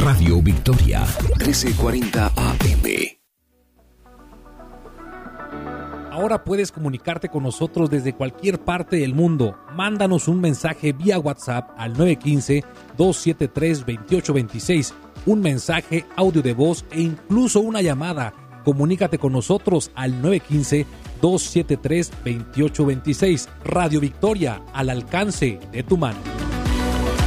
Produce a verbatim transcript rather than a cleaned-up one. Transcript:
Radio Victoria, trece cuarenta A M. Ahora puedes comunicarte con nosotros desde cualquier parte del mundo. Mándanos un mensaje vía WhatsApp al nueve uno cinco, dos siete tres, dos ocho dos seis, un mensaje, audio de voz e incluso una llamada. Comunícate con nosotros al nueve uno cinco, dos siete tres, dos ocho dos seis. Radio Victoria, al alcance de tu mano.